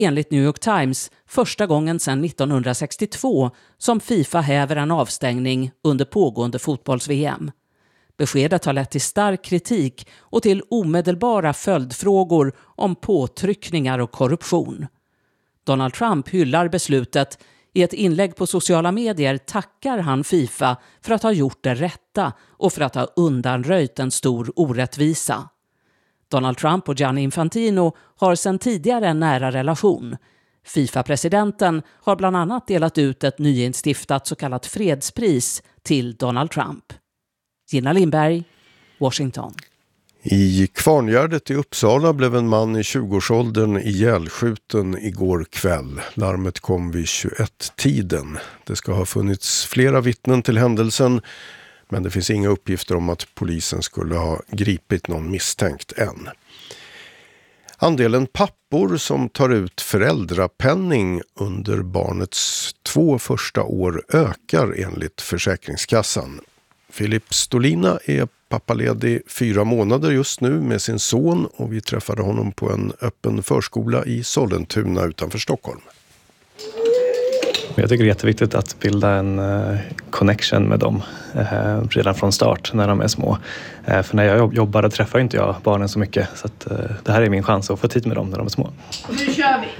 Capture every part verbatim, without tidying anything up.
enligt New York Times första gången sedan nittonhundrasextiotvå som FIFA häver en avstängning under pågående fotbolls-V M. Beskedet har lett till stark kritik och till omedelbara följdfrågor om påtryckningar och korruption. Donald Trump hyllar beslutet. I ett inlägg på sociala medier tackar han FIFA för att ha gjort det rätta och för att ha undanröjt en stor orättvisa. Donald Trump och Gianni Infantino har sedan tidigare en nära relation. FIFA-presidenten har bland annat delat ut ett nyinstiftat så kallat fredspris till Donald Trump. Gina Lindberg, Washington. I Kvarngärdet i Uppsala blev en man i tjugoårsåldern ihjälskjuten igår kväll. Larmet kom vid tjugoett-tiden. Det ska ha funnits flera vittnen till händelsen, men det finns inga uppgifter om att polisen skulle ha gripit någon misstänkt än. Andelen pappor som tar ut föräldrapenning under barnets två första år ökar enligt Försäkringskassan. Filip Stolina är pappaledig fyra månader just nu med sin son och vi träffade honom på en öppen förskola i Sollentuna utanför Stockholm. Jag tycker det är jätteviktigt att bilda en uh, connection med dem uh, redan från start när de är små. Uh, för när jag jobbar träffar inte jag barnen så mycket så att, uh, det här är min chans att få tid med dem när de är små. Nu kör vi!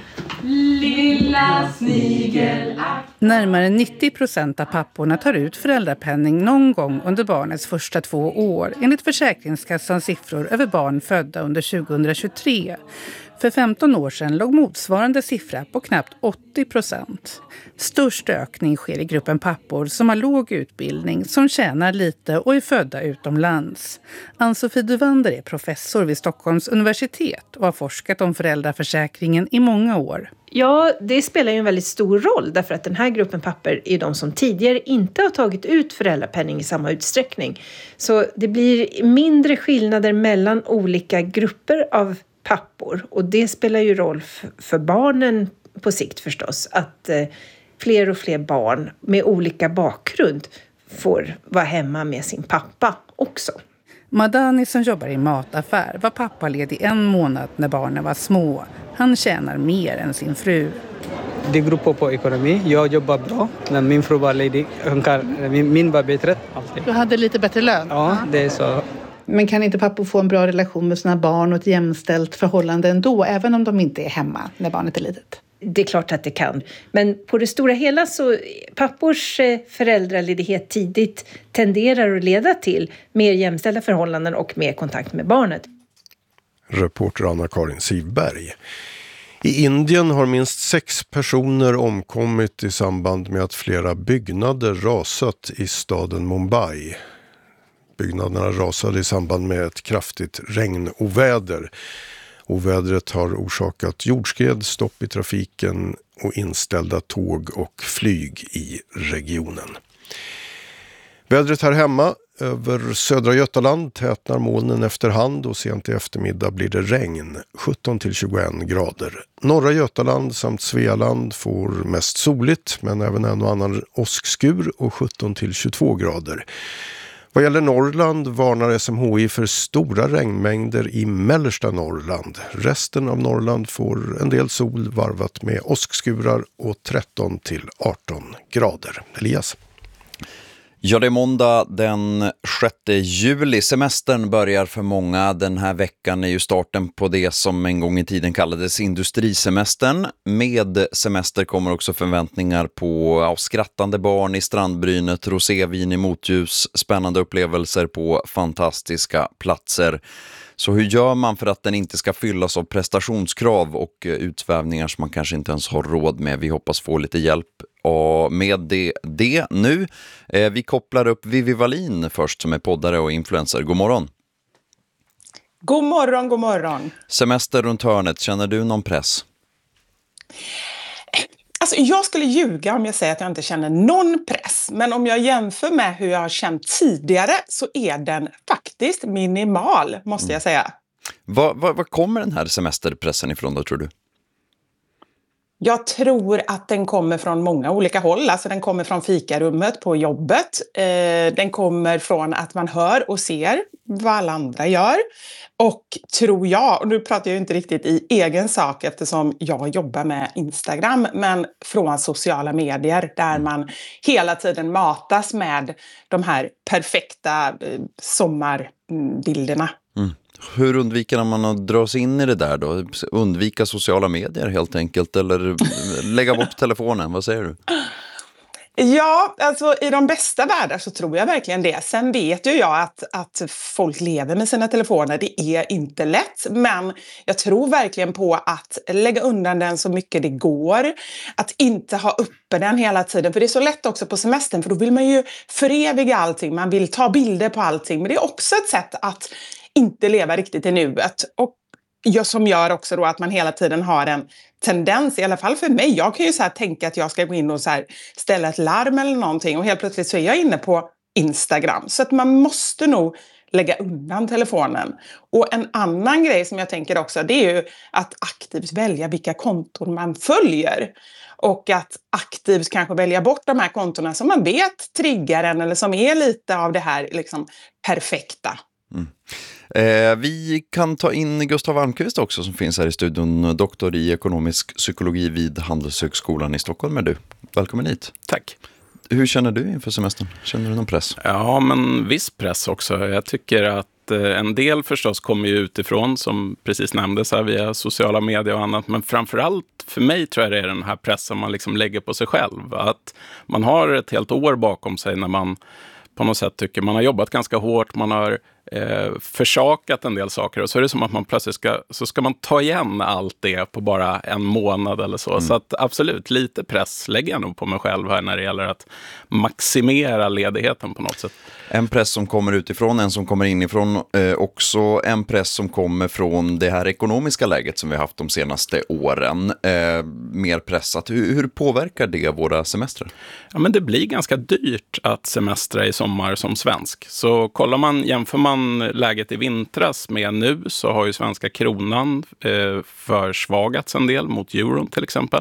Lilla snigel. Närmare nittio procent av papporna tar ut föräldrapenning någon gång under barnets första två år enligt Försäkringskassans siffror över barn födda under tjugohundratjugotre. För femton år sedan låg motsvarande siffra på knappt åttio procent. Störst ökning sker i gruppen pappor som har låg utbildning, som tjänar lite och är födda utomlands. Ann-Sofie Duvander är professor vid Stockholms universitet och har forskat om föräldraförsäkringen i många år. Ja, det spelar ju en väldigt stor roll därför att den här gruppen pappor är de som tidigare inte har tagit ut föräldrapenning i samma utsträckning. Så det blir mindre skillnader mellan olika grupper av pappor och det spelar ju roll för barnen på sikt förstås att eh, fler och fler barn med olika bakgrund får vara hemma med sin pappa också. Madani som jobbar i mataffär var pappaledig en månad när barnen var små. Han tjänar mer än sin fru. Det beror på på ekonomi. Jag jobbar bra, men min fru var ledig. Min, min var bättre. Alltid. Du hade lite bättre lön? Ja, det är så. Men kan inte pappor få en bra relation med sina barn och ett jämställt förhållande ändå, även om de inte är hemma när barnet är litet? Det är klart att det kan. Men på det stora hela så pappors föräldraledighet tidigt tenderar att leda till mer jämställda förhållanden och mer kontakt med barnet. Reporter Anna-Karin Sivberg. I Indien har minst sex personer omkommit i samband med att flera byggnader rasat i staden Mumbai. Byggnaderna rasade i samband med ett kraftigt regnoväder. Ovädret har orsakat jordskred, stopp i trafiken och inställda tåg och flyg i regionen. Vädret här hemma över södra Götaland tätnar molnen efterhand och sent i eftermiddag blir det regn, sjutton till tjugoett grader. Norra Götaland samt Svealand får mest soligt men även en och annan åskskur och sjutton till tjugotvå grader. Vad gäller Norrland varnar S M H I för stora regnmängder i mellersta Norrland. Resten av Norrland får en del sol varvat med åskskurar och tretton till arton grader. Elias. Ja, det är måndag den sjätte juli. Semestern börjar för många. Den här veckan är ju starten på det som en gång i tiden kallades industrisemestern. Med semester kommer också förväntningar på ja, skrattande barn i strandbrynet, rosévin i motljus, spännande upplevelser på fantastiska platser. Så hur gör man för att den inte ska fyllas av prestationskrav och utsvävningar som man kanske inte ens har råd med? Vi hoppas få lite hjälp med det, det nu. Vi kopplar upp Vivi Wallin först som är poddare och influencer. God morgon. God morgon, god morgon. Semester runt hörnet, känner du någon press? Alltså jag skulle ljuga om jag säger att jag inte känner någon press. Men om jag jämför med hur jag har känt tidigare så är den faktiskt minimal, måste mm. jag säga. Vad, vad, vad kommer den här semesterpressen ifrån då, tror du? Jag tror att den kommer från många olika håll. Alltså den kommer från fikarummet på jobbet. Eh, den kommer från att man hör och ser vad alla andra gör. Och tror jag, och nu pratar jag inte riktigt i egen sak eftersom jag jobbar med Instagram, men från sociala medier där man hela tiden matas med de här perfekta eh, sommarbilderna. Mm. Hur undviker man att dra sig in i det där då? Undvika sociala medier helt enkelt eller lägga bort telefonen, vad säger du? Ja, alltså i de bästa världar så tror jag verkligen det. Sen vet ju jag att, att folk lever med sina telefoner. Det är inte lätt, men jag tror verkligen på att lägga undan den så mycket det går. Att inte ha uppe den hela tiden. För det är så lätt också på semestern, för då vill man ju föreviga allting. Man vill ta bilder på allting. Men det är också ett sätt att inte leva riktigt i nuet. Och jag, som gör också då att man hela tiden har en tendens, i alla fall för mig. Jag kan ju så här tänka att jag ska gå in och så här ställa ett larm eller någonting och helt plötsligt så är jag inne på Instagram. Så att man måste nog lägga undan telefonen. Och en annan grej som jag tänker också, det är ju att aktivt välja vilka konton man följer. Och att aktivt kanske välja bort de här kontona som man vet triggar en eller som är lite av det här liksom perfekta. Mm. Eh, vi kan ta in Gustav Almqvist också som finns här i studion, doktor i ekonomisk psykologi vid Handelshögskolan i Stockholm är du. Välkommen hit. Tack. Hur känner du inför semestern? Känner du någon press? Ja, men viss press också. Jag tycker att eh, en del förstås kommer ju utifrån som precis nämndes här via sociala medier och annat. Men framförallt för mig tror jag det är den här pressen man liksom lägger på sig själv. Att man har ett helt år bakom sig när man på något sätt tycker man har jobbat ganska hårt, man har eh, försakat en del saker och så är det som att man plötsligt ska, så ska man ta igen allt det på bara en månad eller så. Mm. Så att absolut, lite press lägger jag nog på mig själv här när det gäller att maximera ledigheten på något sätt. En press som kommer utifrån, en som kommer inifrån, eh, också en press som kommer från det här ekonomiska läget som vi har haft de senaste åren. Eh, mer pressat. Hur, hur påverkar det våra semestrar? Ja, men det blir ganska dyrt att semestra i sommar som svensk. Så kollar man, jämför man läget i vintras med nu så har ju svenska kronan eh, försvagats en del mot euron till exempel.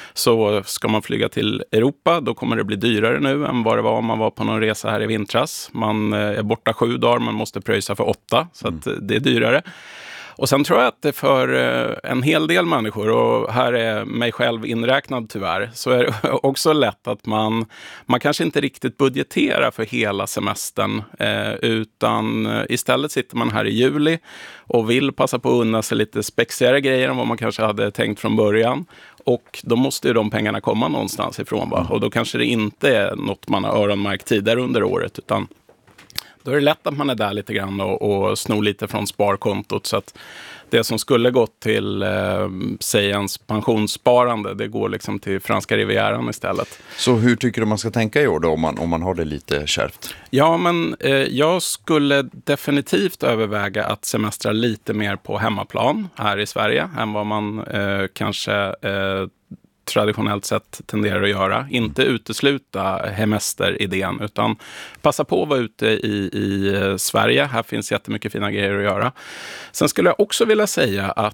Så ska man flyga till Europa då kommer det bli dyrare nu än vad det var om man var på någon resa här i vintras. Man är borta sju dagar, man måste pröjsa för åtta så att det är dyrare. Och sen tror jag att det för en hel del människor, och här är mig själv inräknad tyvärr, så är det också lätt att man, man kanske inte riktigt budgeterar för hela semestern, eh, utan istället sitter man här i juli och vill passa på att unna sig lite spexigare grejer än vad man kanske hade tänkt från början. Och då måste ju de pengarna komma någonstans ifrån. Va? Och då kanske det inte är något man har öronmärkt tidigare under året, utan då är det lätt att man är där lite grann och, och snor lite från sparkontot så att det som skulle gått till eh, säg ens pensionssparande, det går liksom till franska rivieran istället. Så hur tycker du man ska tänka i år då om man, om man har det lite kärvt? Ja, men eh, jag skulle definitivt överväga att semestra lite mer på hemmaplan här i Sverige än vad man eh, kanske eh, traditionellt sett tenderar att göra. Inte utesluta hemesteridén utan passa på att vara ute i, i Sverige. Här finns jättemycket fina grejer att göra. Sen skulle jag också vilja säga att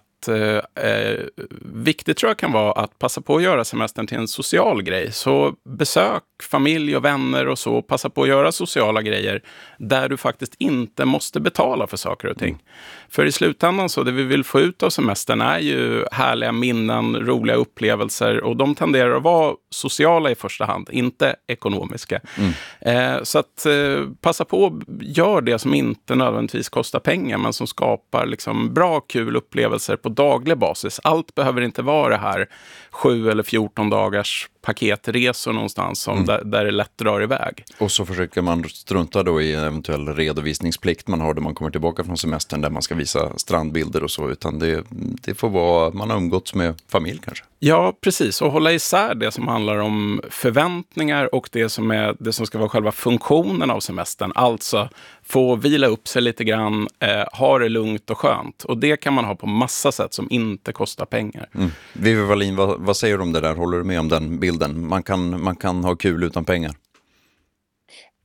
Eh, viktigt tror jag kan vara att passa på att göra semestern till en social grej. Så besök familj och vänner och så. Passa på att göra sociala grejer där du faktiskt inte måste betala för saker och ting. Mm. För i slutändan så det vi vill få ut av semestern är ju härliga minnen, roliga upplevelser och de tenderar att vara sociala i första hand, inte ekonomiska. Mm. Eh, så att eh, passa på att göra det som inte nödvändigtvis kostar pengar men som skapar liksom bra, kul upplevelser på daglig basis. Allt behöver inte vara det här sju eller fjorton dagars paketresor någonstans som mm. där, där det lätt drar iväg. Och så försöker man strunta då i eventuell redovisningsplikt man har när man kommer tillbaka från semestern där man ska visa strandbilder och så, utan det, det får vara, man har umgåtts med familj kanske. Ja, precis. Och hålla isär det som handlar om förväntningar och det som, är, det som ska vara själva funktionen av semestern. Alltså få vila upp sig lite grann, eh, ha det lugnt och skönt. Och det kan man ha på massa sätt som inte kostar pengar. Mm. Vivi Wallin, vad, vad säger du om det där? Håller du med om den bilden? Man kan, man kan ha kul utan pengar.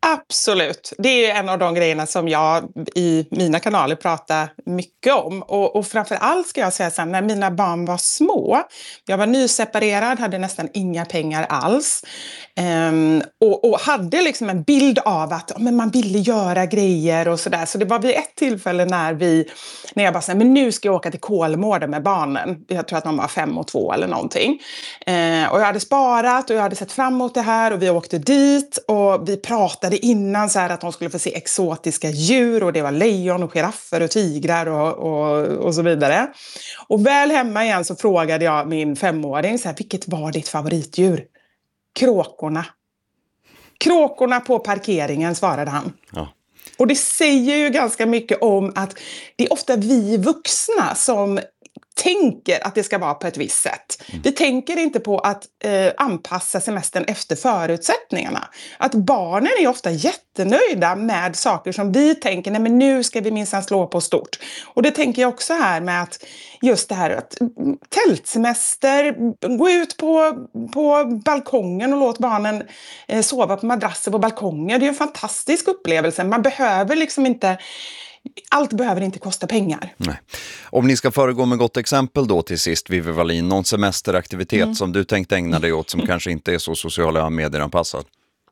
Absolut. Det är en av de grejerna som jag i mina kanaler pratar mycket om. Och, och framförallt ska jag säga så här, när mina barn var små. Jag var nyseparerad, hade nästan inga pengar alls. Um, och, och hade liksom en bild av att men man ville göra grejer och sådär. Så det var vid ett tillfälle när vi, när jag bara sa, men nu ska jag åka till Kolmården med barnen. Jag tror att de var fem och två eller någonting. Uh, och jag hade sparat och jag hade sett fram emot det här och vi åkte dit och vi pratade innan så här att de skulle få se exotiska djur och det var lejon och giraffer och tigrar och, och, och så vidare. Och väl hemma igen så frågade jag min femåring så här, vilket var ditt favoritdjur? Kråkorna. Kråkorna på parkeringen, svarade han. Ja. Och det säger ju ganska mycket om att det är ofta vi vuxna som tänker att det ska vara på ett visst sätt. Mm. Vi tänker inte på att eh, anpassa semestern efter förutsättningarna. Att barnen är ofta jättenöjda med saker som vi tänker, nej men nu ska vi minsann slå på stort. Och det tänker jag också här med att just det här att tältsemester, gå ut på, på balkongen och låt barnen eh, sova på madrasser på balkonger. Det är en fantastisk upplevelse. Man behöver liksom inte Allt behöver inte kosta pengar. Nej. Om ni ska föregå med gott exempel då till sist, Vivi Wallin, någon semesteraktivitet mm. som du tänkte ägna dig åt som mm. kanske inte är så sociala medieanpassad?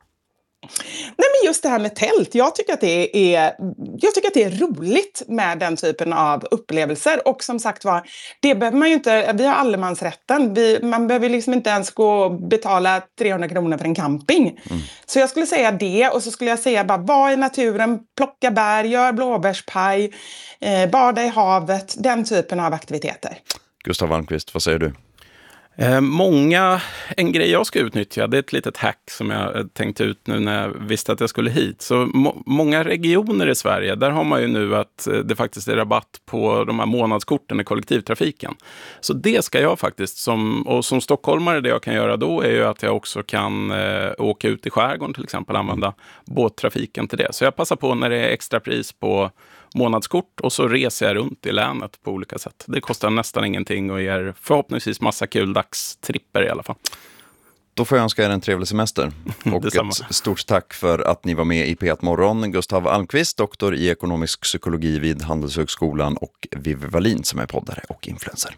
Nej, men just det här med tält. Jag tycker att det är, jag tycker att det är roligt med den typen av upplevelser. Och som sagt var, det behöver man ju inte, vi har allemansrätten. Vi, man behöver liksom inte ens gå och betala trehundra kronor för en camping. Mm. Så jag skulle säga det, och så skulle jag säga bara var i naturen, plocka bär, gör blåbärspaj, eh, bada i havet, den typen av aktiviteter. Gustav Almqvist, vad säger du? Eh, många, en grej jag ska utnyttja, det är ett litet hack som jag tänkte ut nu när jag visste att jag skulle hit. Så må, många regioner i Sverige, där har man ju nu att det faktiskt är rabatt på de här månadskorten i kollektivtrafiken. Så det ska jag faktiskt, som, och som stockholmare, det jag kan göra då är ju att jag också kan eh, åka ut i skärgården till exempel, använda båttrafiken till det. Så jag passar på när det är extra pris på månadskort och så reser jag runt i länet på olika sätt. Det kostar nästan ingenting och ger förhoppningsvis massa kul dagstripper i alla fall. Då får jag önska er en trevlig semester. Och ett stort tack för att ni var med i P ett Morgon. Gustav Almqvist, doktor i ekonomisk psykologi vid Handelshögskolan, och Vivi Wallin som är poddare och influencer.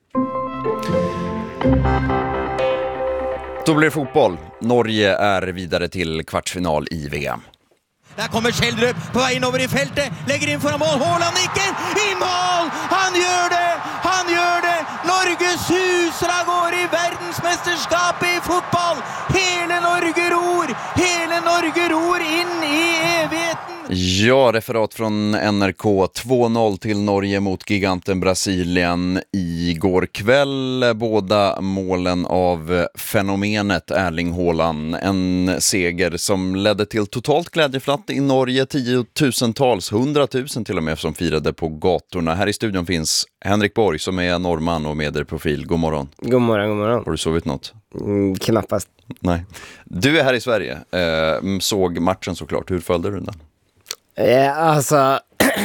Då blir det fotboll. Norge är vidare till kvartsfinal i V M. Där kommer Kjeldrup på vägen över i fältet, lägger in för mål, Haaland nicken, i mål! Han gör det! Han gör det! Norges husar går i världsmästerskap i fotboll! Hela Norge ror! Hela Norge ror in i evigheten! Ja, referat från N R K. två noll till Norge mot giganten Brasilien igår kväll. Båda målen av fenomenet Erling Haaland. En seger som ledde till totalt glädjeflatt i Norge. Tiotusentals, hundratusen till och med, som firade på gatorna. Här i studion finns Henrik Borg som är norrman och medieprofil. God morgon. God morgon, god morgon. Har du sovit något? Mm, knappast. Nej. Du är här i Sverige. Eh, såg matchen såklart. Hur följde du den? Ja, alltså,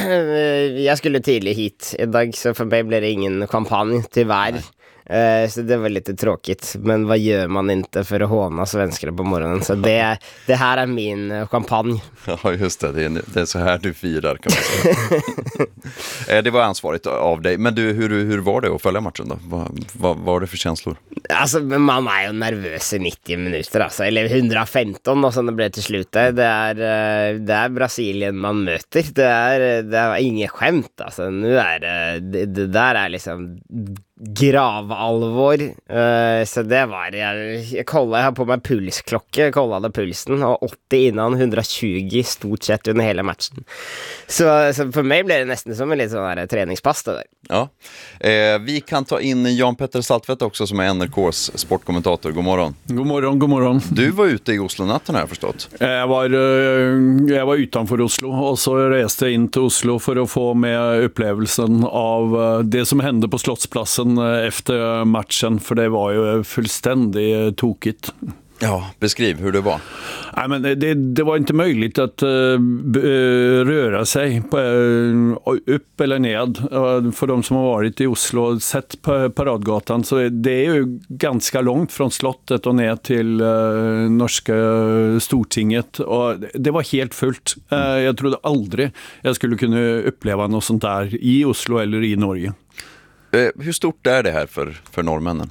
jag skulle tidigt hit idag, så för mig blev det ingen champagne tyvärr. Uh, så det var lite tråkigt. Men vad gör man inte för att håna svenskar på morgonen? Så det, det här är min champagne. Ja, just det. Det är, det är så här du firar, kan man säga. Det var ansvarigt av dig. Men du, hur, hur var det att följa matchen då? Vad, vad var det för känslor? Alltså, man är ju nervös i nittio minuter. Alltså. Eller hundrafemton och som det blev till slut. Det är, det är Brasilien man möter. Det är, det är inget skämt. Alltså. Nu är det, det, det där är liksom gravalvor. Uh, så det var jag, jag kollade, jag har på mig pulsklocka, jag kollade pulsen och åttio innan, hundratjugo stort sett under hela matchen. Så, så för mig blev det nästan som en liten sån här träningspass där. Ja. Eh, vi kan ta in Jan Petter Saltvedt också som är N R K:s sportkommentator. God morgon. God morgon, god morgon. Du var ute i Oslo-natten har jag förstått. Jag var, jag var utanför Oslo och så reste jag in till Oslo för att få med upplevelsen av det som hände på Slottsplatsen efter matchen, för det var ju fullständigt tokigt. Ja, beskriv hur det var. Nej, men det, det var inte möjligt att uh, röra sig på, uh, upp eller ned. Uh, för de som har varit i Oslo och sett på Paradgatan, så det är ju ganska långt från slottet och ner till uh, norska Stortinget. Och det var helt fullt. Uh, jag trodde aldrig jag skulle kunna uppleva något sånt där i Oslo eller i Norge. Uh, hur stort är det här för, för norrmännen?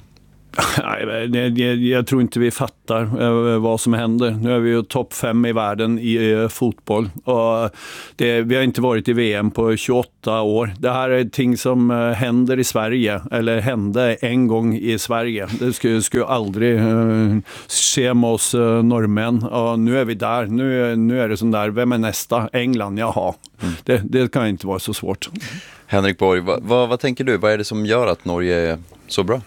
Jag, jag, jag tror inte vi fattar eh, vad som händer. Nu är vi ju topp fem i världen i eh, fotboll. Och det, vi har inte varit i V M på tjugoåtta år. Det här är ting som eh, händer i Sverige, eller hände en gång i Sverige. Det skulle, skulle aldrig eh, ske med oss eh, norrmän. Och nu är vi där. Nu, nu är det sån där, vem är nästa? England, jaha. Mm. Det, det kan inte vara så svårt. Henrik Borg, vad, vad, vad tänker du? Vad är det som gör att Norge är så bra?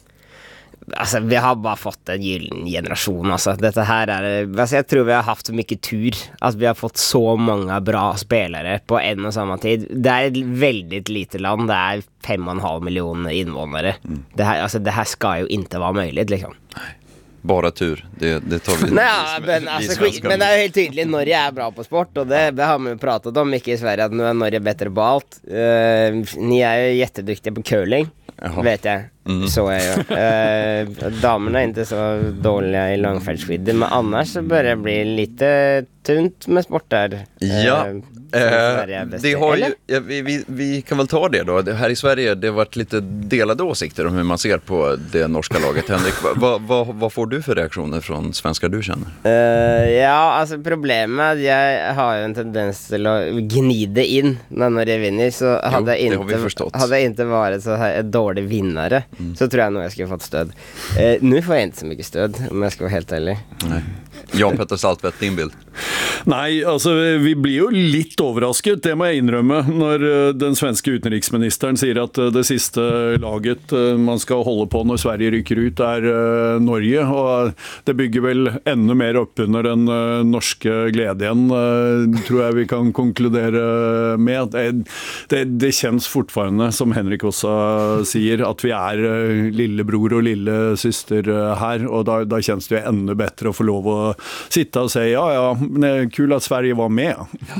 Alltså, vi har bara fått en gyllen generation. Alltså, detta här är, alltså, jag tror vi har haft så mycket tur att vi har fått så många bra spelare på en och samma tid. Det är ett väldigt litet land. Det är fem och en halv miljoner invånare. Mm. Det, här, alltså, det här ska ju inte vara möjligt liksom. Bara tur, det, det tar vi. Nej, men, alltså, men det är helt tydligt, Norge är bra på sport, och det, det har man pratat om mycket i Sverige, att nu är Norge bättre på allt. Uh, ni är ju jätteduktiga på curling. Jaha. Vet jag. Mm. Så är jag. Eh, damerna är inte så dåliga i långfärdsskidor, men annars så börjar det bli lite tunt med sporter. Ja, eh, eh, det har ju, ja, vi, vi, vi kan väl ta det då. Det här i Sverige, det har varit lite delade åsikter om hur man ser på det norska laget. Henrik, vad, vad, vad får du för reaktioner från svenskar du känner? Eh, ja, alltså problemet, jag har ju en tendens till att gnida in när Norge vinner, så hade jo, jag inte, hade inte varit så här dålig vinnare. Mm. Så tror jag nog jag skulle fått stöd. Eh, nu får jag inte så mycket stöd, om jag ska vara helt ärlig. Nej. Jan Petter Saltvedt, din bild? Nej, alltså vi blir ju lite överraskat, det må jag inrømme, när den svenska utrikesministern säger att det sista laget man ska hålla på när Sverige rycker ut är Norge, och det bygger väl ännu mer upp under den norska glädjen, tror jag vi kan konkludera med. Det, det, det känns fortfarande, som Henrik också säger, att vi är lillebror och lillesyster här, och då, då känns det ännu bättre att få lov att sitta och säga ja, ja, det är kul att Sverige var med.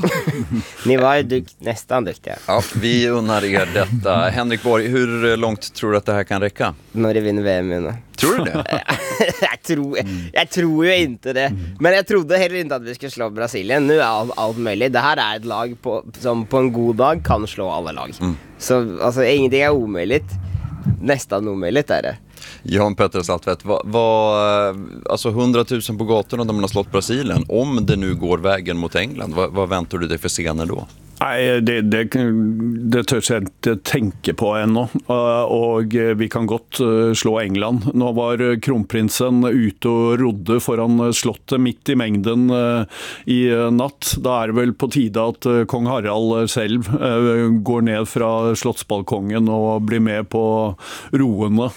Ni var ju dukt, nästan duktiga. Ja, vi unnar er detta. Henrik Borg, hur långt tror du att det här kan räcka? När det vinner V M nu. Tror du det? jag, tror, jag tror ju inte det. Men jag trodde heller inte att vi skulle slå Brasilien. Nu är allt, allt möjligt. Det här är ett lag på, som på en god dag kan slå alla lag. Mm. Så alltså, ingenting är omöjligt. Nästan omöjligt är det. Jan Petter Saltvedt, vad, vad, alltså hundratusen på gatorna där man har slått Brasilien, om det nu går vägen mot England, vad, vad väntar du dig för scener då? Nej, det, det, det törs jag inte tänka på ännu. Och vi kan gott slå England. Nu var kronprinsen ute och rodde foran slottet mitt i mängden i natt. Då är det väl på tide att kong Harald själv går ned från slottsbalkongen och blir med på roende.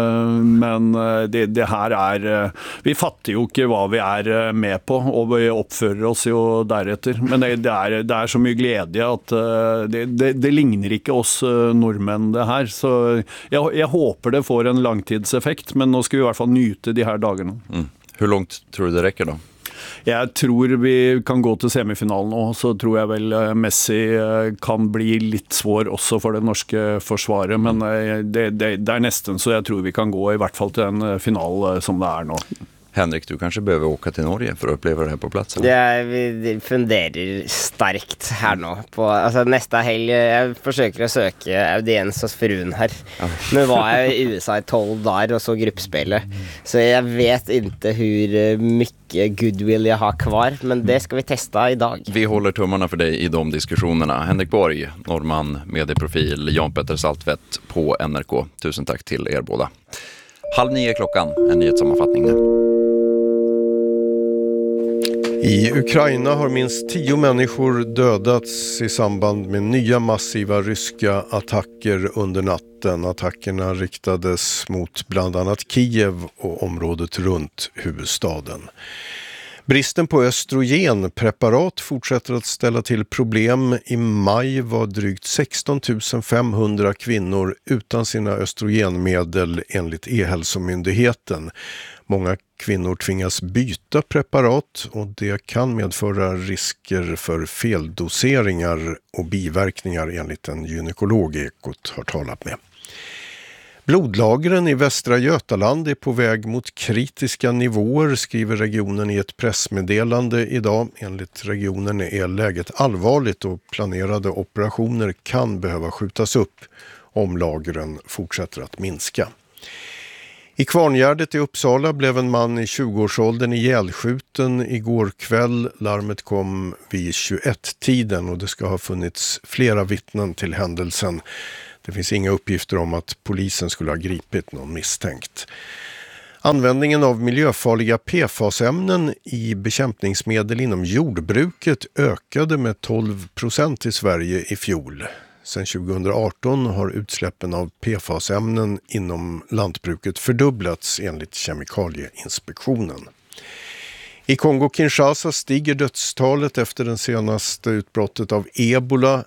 Men det, det här är, vi fattar ju inte vad vi är med på, och vi uppför oss ju därefter. Men det, det, är, det är så mycket glädje at det, det, det ligner ikke oss nordmenn det her, så jeg, jeg håper det får en langtidseffekt, men nå skal vi i hvert fall nyte de her dagene. Mm. Hur långt tror du det räcker då? Jag tror vi kan gå till semifinalen nå, så tror jag väl Messi kan bli lite svår också för det norska försvaret, men det, det, det är nästan så jag tror vi kan gå i hvert fall till en final som det är nå. Henrik, du kanske behöver åka till Norge för att uppleva det här på plats? Ja, vi funderar starkt här nu. På, alltså, nästa helg, jag försöker söka audiens hos frun här. Ja. Nu var jag i U S A i tolv dagar och så gruppspelet. Så jag vet inte hur mycket goodwill jag har kvar, men det ska vi testa idag. Vi håller tummarna för dig i de diskussionerna. Henrik Borg, norrman, medieprofil, Jan Petter Saltvedt på N R K. Tusen tack till er båda. Halv nio klockan, en nyhetssammanfattning nu. I Ukraina har minst tio människor dödats i samband med nya massiva ryska attacker under natten. Attackerna riktades mot bland annat Kiev och området runt huvudstaden. Bristen på östrogenpreparat fortsätter att ställa till problem. I maj var drygt sexton tusen femhundra kvinnor utan sina östrogenmedel enligt E-hälsomyndigheten. Många kvinnor tvingas byta preparat och det kan medföra risker för feldoseringar och biverkningar enligt en gynekolog Ekot har talat med. Blodlagren i Västra Götaland är på väg mot kritiska nivåer, skriver regionen i ett pressmeddelande idag. Enligt regionen är läget allvarligt och planerade operationer kan behöva skjutas upp om lagren fortsätter att minska. I Kvarngärdet i Uppsala blev en man i tjugoårsåldern ihjälskjuten igår kväll. Larmet kom vid tjugoett-tiden och det ska ha funnits flera vittnen till händelsen. Det finns inga uppgifter om att polisen skulle ha gripit någon misstänkt. Användningen av miljöfarliga P F A S-ämnen i bekämpningsmedel inom jordbruket ökade med tolv procent i Sverige i fjol. Sedan tjugohundraarton har utsläppen av P F A S-ämnen inom lantbruket fördubblats enligt Kemikalieinspektionen. I Kongo-Kinshasa stiger dödstalet efter den senaste utbrottet av ebola.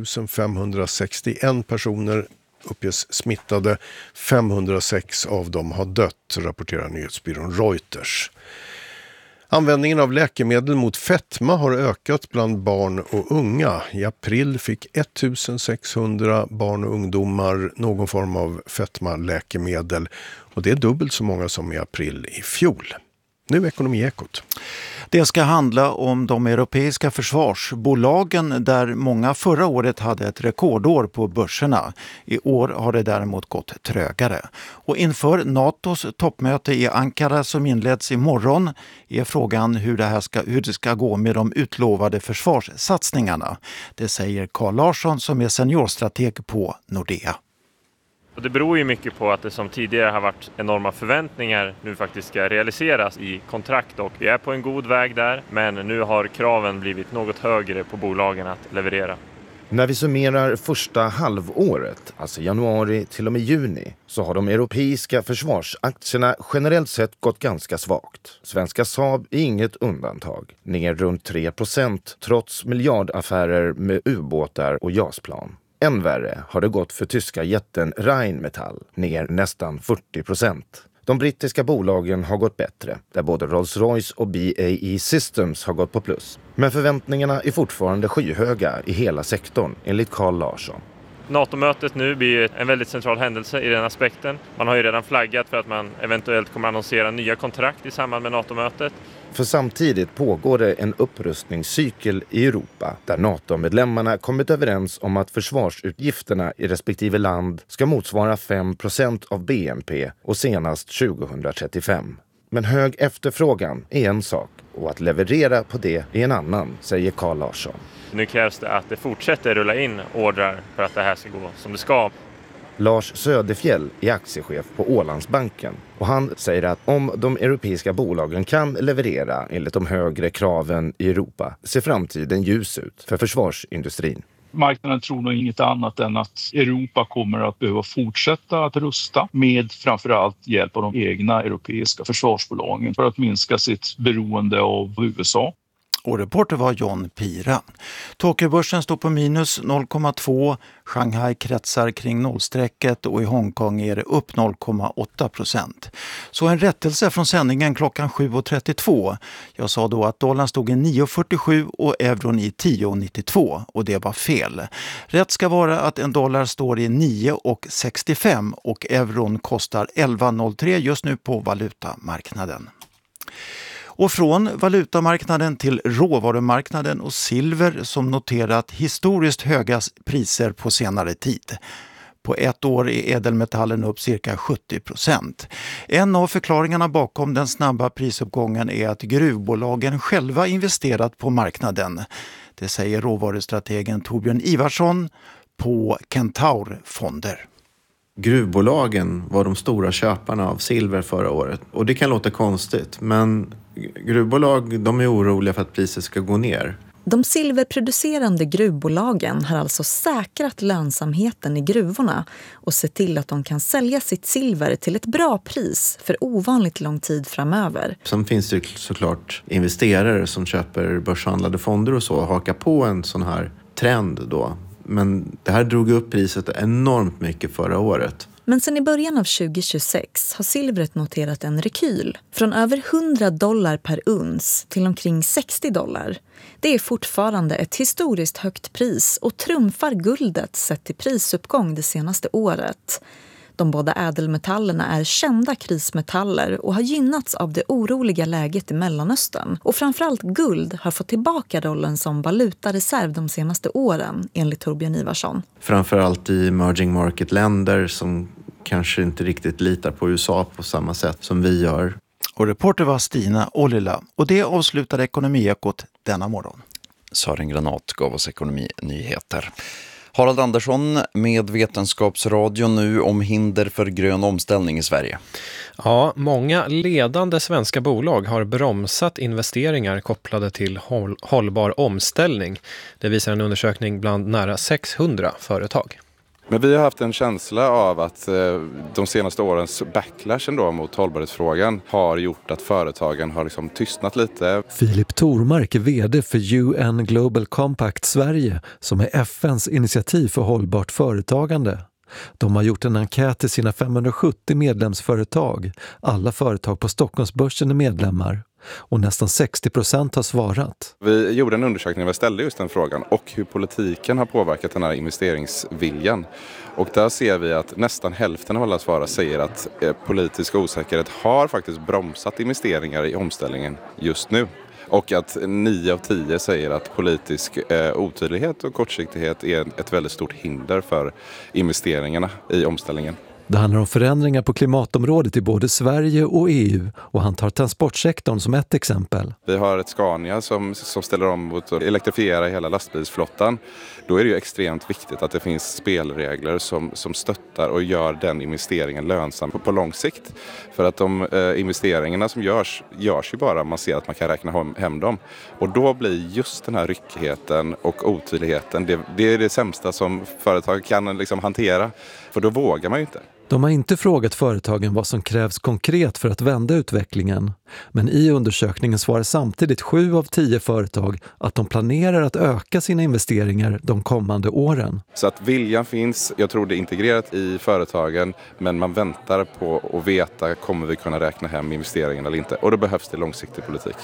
femtonhundrasextioen personer uppges smittade. femhundrasex av dem har dött, rapporterar nyhetsbyrån Reuters. Användningen av läkemedel mot fetma har ökat bland barn och unga. I april fick sextonhundra barn och ungdomar någon form av fetmaläkemedel och det är dubbelt så många som i april i fjol. Nu Ekonomiekot. Det ska handla om de europeiska försvarsbolagen där många förra året hade ett rekordår på börserna. I år har det däremot gått trögare. Och inför NATOs toppmöte i Ankara som inleds imorgon är frågan hur det här ska, hur det ska gå med de utlovade försvarssatsningarna. Det säger Carl Larsson som är seniorstrateg på Nordea. Och det beror ju mycket på att det som tidigare har varit enorma förväntningar nu faktiskt ska realiseras i kontrakt och vi är på en god väg där, men nu har kraven blivit något högre på bolagen att leverera. När vi summerar första halvåret, alltså januari till och med juni, så har de europeiska försvarsaktierna generellt sett gått ganska svagt. Svenska Saab är inget undantag, ner runt tre procent trots miljardaffärer med ubåtar och jasplan. Än värre har det gått för tyska jätten Rheinmetall, ner nästan fyrtio procent. De brittiska bolagen har gått bättre, där både Rolls-Royce och B A E Systems har gått på plus. Men förväntningarna är fortfarande skyhöga i hela sektorn, enligt Carl Larsson. NATO-mötet nu blir en väldigt central händelse i den aspekten. Man har ju redan flaggat för att man eventuellt kommer annonsera nya kontrakt i samband med NATO-mötet. För samtidigt pågår det en upprustningscykel i Europa där NATO-medlemmarna kommit överens om att försvarsutgifterna i respektive land ska motsvara fem procent av B N P och senast tjugohundratrettiofem. Men hög efterfrågan är en sak och att leverera på det är en annan, säger Carl Larsson. Nu krävs det att det fortsätter rulla in ordrar för att det här ska gå som det ska. Lars Söderfjell är aktiechef på Ålandsbanken och han säger att om de europeiska bolagen kan leverera enligt de högre kraven i Europa ser framtiden ljus ut för försvarsindustrin. Marknaden tror nog inget annat än att Europa kommer att behöva fortsätta att rusta med framförallt hjälp av de egna europeiska försvarsbolagen för att minska sitt beroende av U S A. Och reporter var John Pira. Tokyobörsen står på minus noll komma två, Shanghai kretsar kring nollstrecket och i Hongkong är det upp noll komma åtta procent. Så en rättelse från sändningen klockan sju trettiotvå. Jag sa då att dollarn stod i nio fyrtiosju och euron i tio nittiotvå och det var fel. Rätt ska vara att en dollar står i nio sextiofem och euron kostar elva noll tre just nu på valutamarknaden. Och från valutamarknaden till råvarumarknaden och silver som noterat historiskt höga priser på senare tid. På ett år är ädelmetallen upp cirka sjuttio procent. En av förklaringarna bakom den snabba prisuppgången är att gruvbolagen själva investerat på marknaden. Det säger råvarustrategen Torbjörn Ivarsson på Kentaur Fonder. Gruvbolagen var de stora köparna av silver förra året. Och det kan låta konstigt, men gruvbolag de är oroliga för att priset ska gå ner. De silverproducerande gruvbolagen har alltså säkrat lönsamheten i gruvorna och sett till att de kan sälja sitt silver till ett bra pris för ovanligt lång tid framöver. Sen finns det såklart investerare som köper börshandlade fonder och så och hakar på en sån här trend då. Men det här drog upp priset enormt mycket förra året. Men sen i början av tjugohundratjugosex har silvret noterat en rekyl. Från över hundra dollar per uns till omkring sextio dollar. Det är fortfarande ett historiskt högt pris och trumfar guldet sett till prisuppgång det senaste året. De båda ädelmetallerna är kända krismetaller och har gynnats av det oroliga läget i Mellanöstern. Och framförallt guld har fått tillbaka rollen som valutareserv de senaste åren, enligt Torbjörn Ivarsson. Framförallt i emerging market-länder som kanske inte riktigt litar på U S A på samma sätt som vi gör. Och reporter var Stina Ollila. Och det avslutade Ekonomiekot denna morgon. Sören Granat gav oss ekonominyheter. Harald Andersson med Vetenskapsradion nu om hinder för grön omställning i Sverige. Ja, många ledande svenska bolag har bromsat investeringar kopplade till håll- hållbar omställning. Det visar en undersökning bland nära sexhundra företag. Men vi har haft en känsla av att eh, de senaste årens backlash ändå mot hållbarhetsfrågan har gjort att företagen har liksom tystnat lite. Filip Tormark är vd för U N Global Compact Sverige som är F N:s initiativ för hållbart företagande. De har gjort en enkät till sina femhundrasjuttio medlemsföretag. Alla företag på Stockholmsbörsen är medlemmar. Och nästan sextio procent har svarat. Vi gjorde en undersökning där vi ställde just den frågan och hur politiken har påverkat den här investeringsviljan. Och där ser vi att nästan hälften av alla svarare säger att eh, politisk osäkerhet har faktiskt bromsat investeringar i omställningen just nu. Och att nio av tio säger att politisk eh, otydlighet och kortsiktighet är ett väldigt stort hinder för investeringarna i omställningen. Det handlar om förändringar på klimatområdet i både Sverige och E U och han tar transportsektorn som ett exempel. Vi har ett Scania som, som ställer om mot att elektrifiera hela lastbilsflottan. Då är det ju extremt viktigt att det finns spelregler som, som stöttar och gör den investeringen lönsam på, på lång sikt. För att de eh, investeringarna som görs, görs ju bara om man ser att man kan räkna hem, hem dem. Och då blir just den här ryckigheten och otydligheten, det, det är det sämsta som företag kan liksom hantera. För då vågar man ju inte. De har inte frågat företagen vad som krävs konkret för att vända utvecklingen. Men i undersökningen svarar samtidigt sju av tio företag att de planerar att öka sina investeringar de kommande åren. Så att viljan finns, jag tror det är integrerat i företagen, men man väntar på att veta kommer vi kunna räkna hem investeringen eller inte. Och då behövs det långsiktig politik.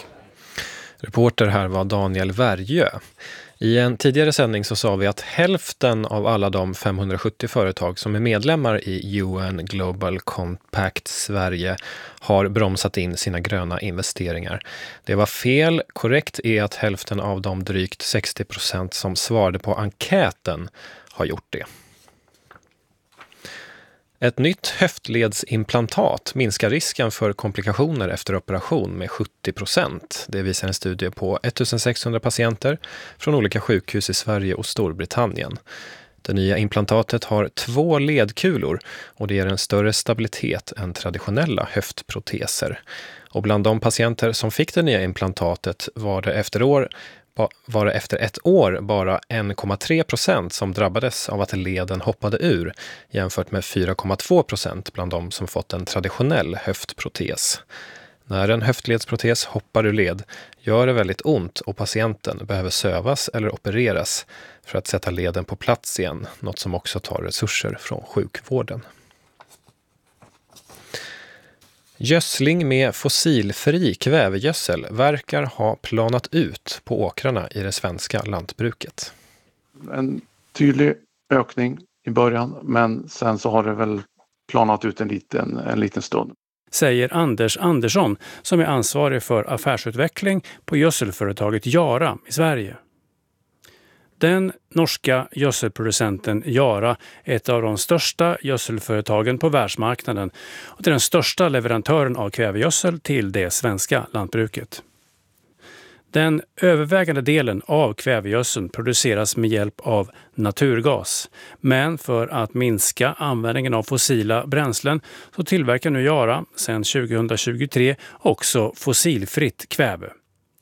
Reporter här var Daniel Värjö. I en tidigare sändning så sa vi att hälften av alla de femhundrasjuttio företag som är medlemmar i U N Global Compact Sverige har bromsat in sina gröna investeringar. Det var fel. Korrekt är att hälften av de drygt sextio procent som svarade på enkäten har gjort det. Ett nytt höftledsimplantat minskar risken för komplikationer efter operation med sjuttio procent. Det visar en studie på ettusensexhundra patienter från olika sjukhus i Sverige och Storbritannien. Det nya implantatet har två ledkulor och det ger en större stabilitet än traditionella höftproteser. Och bland de patienter som fick det nya implantatet var det efter år var det efter ett år bara en komma tre procent som drabbades av att leden hoppade ur jämfört med fyra komma två procent bland de som fått en traditionell höftprotes. När en höftledsprotes hoppar ur led gör det väldigt ont och patienten behöver sövas eller opereras för att sätta leden på plats igen, något som också tar resurser från sjukvården. Gödsling med fossilfri kvävegödsel verkar ha planat ut på åkrarna i det svenska lantbruket. En tydlig ökning i början, men sen så har det väl planat ut en liten, en liten stund. Säger Anders Andersson som är ansvarig för affärsutveckling på gödselföretaget Yara i Sverige. Den norska gödselproducenten Yara är ett av de största gödselföretagen på världsmarknaden och det är den största leverantören av kvävegödsel till det svenska lantbruket. Den övervägande delen av kvävegödseln produceras med hjälp av naturgas. Men för att minska användningen av fossila bränslen så tillverkar nu Yara sedan tjugohundratjugotre också fossilfritt kväve.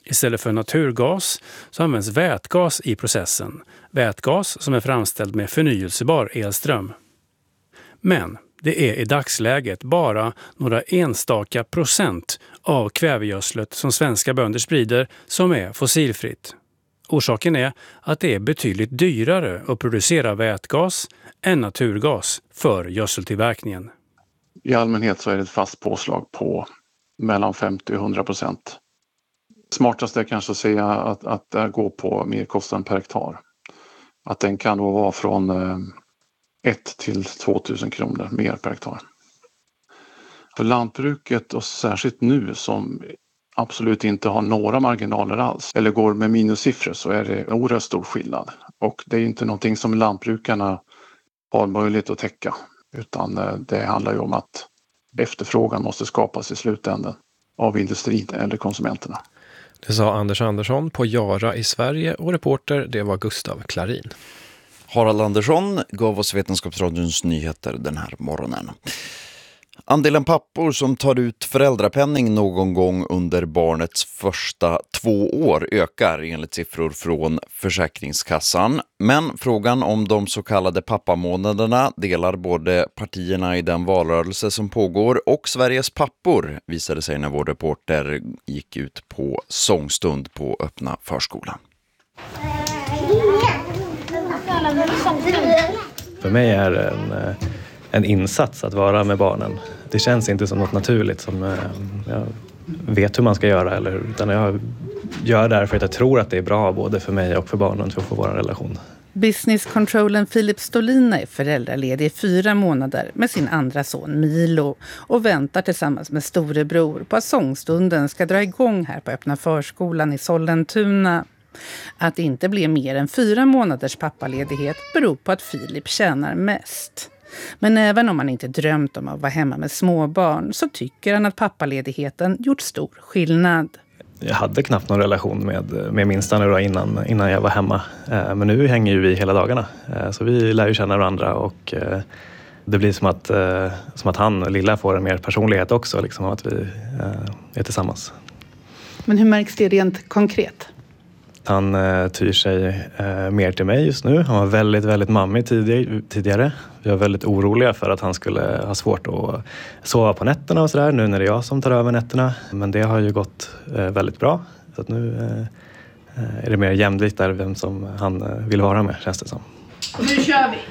Istället för naturgas så används vätgas i processen. Vätgas som är framställd med förnyelsebar elström. Men det är i dagsläget bara några enstaka procent av kvävegödslet som svenska bönder sprider som är fossilfritt. Orsaken är att det är betydligt dyrare att producera vätgas än naturgas för gödseltillverkningen. I allmänhet så är det ett fast påslag på mellan femtio och hundra procent. Smartast är kanske att säga att, att det går på merkostnaden per hektar. Att den kan då vara från ett till tvåtusen kronor mer per hektar. För lantbruket och särskilt nu som absolut inte har några marginaler alls eller går med minussiffror så är det oerhört stor skillnad. Och det är inte någonting som lantbrukarna har möjlighet att täcka utan det handlar ju om att efterfrågan måste skapas i slutändan av industrin eller konsumenterna. Det sa Anders Andersson på Yara i Sverige och reporter det var Gustav Klarin. Harald Andersson gav oss Vetenskapsradions nyheter den här morgonen. Andelen pappor som tar ut föräldrapenning någon gång under barnets första två år ökar enligt siffror från Försäkringskassan. Men frågan om de så kallade pappamånaderna delar både partierna i den valrörelse som pågår och Sveriges pappor, visade sig när vår reporter gick ut på sångstund på öppna förskolan. För mig är det en, en insats att vara med barnen. Det känns inte som något naturligt som jag vet hur man ska göra. Eller, utan jag gör det därför att jag tror att det är bra både för mig och för barnen för att få vår relation. Business-controllen Filip Stolina är föräldraledig i fyra månader med sin andra son Milo och väntar tillsammans med storebror på att sångstunden ska dra igång här på öppna förskolan i Sollentuna. Att det inte blir mer än fyra månaders pappaledighet beror på att Filip tjänar mest. Men även om han inte drömt om att vara hemma med småbarn så tycker han att pappaledigheten gjort stor skillnad. Jag hade knappt någon relation med, med minsta nu då innan, innan jag var hemma. Men nu hänger ju vi hela dagarna. Så vi lär ju känna varandra och det blir som att, som att han och Lilla får en mer personlighet också. Liksom, att vi är tillsammans. Men hur märks det rent konkret? Han eh, tyr sig eh, mer till mig just nu. Han var väldigt, väldigt mammig tidig- tidigare. Vi var väldigt oroliga för att han skulle ha svårt att sova på nätterna och sådär. Nu när det är jag som tar över nätterna. Men det har ju gått eh, väldigt bra. Så att nu eh, är det mer jämlikt där vem som han eh, vill vara med, känns det som. Och nu kör vi!